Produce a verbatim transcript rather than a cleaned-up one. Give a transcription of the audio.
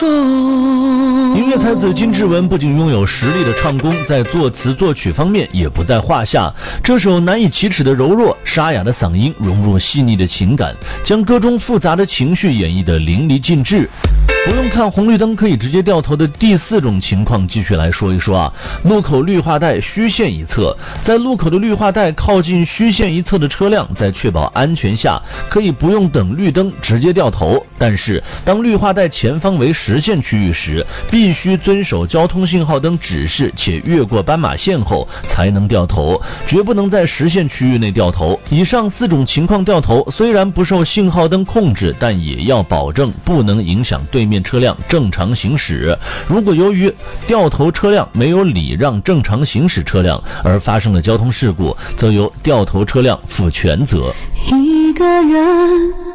音乐才子金志文不仅拥有实力的唱功，在作词作曲方面也不在话下。这首难以启齿的柔弱，沙哑的嗓音融入细腻的情感，将歌中复杂的情绪演绎得淋漓尽致。不用看红绿灯可以直接掉头的第四种情况，继续来说一说啊。路口绿化带虚线一侧，在路口的绿化带靠近虚线一侧的车辆，在确保安全下，可以不用等绿灯直接掉头。但是当绿化带前方为实线区域时，必须遵守交通信号灯指示，且越过斑马线后才能掉头，绝不能在实线区域内掉头。以上四种情况掉头虽然不受信号灯控制，但也要保证不能影响对面车辆正常行驶。如果由于掉头车辆没有礼让正常行驶车辆而发生了交通事故，则由掉头车辆负全责。 一个人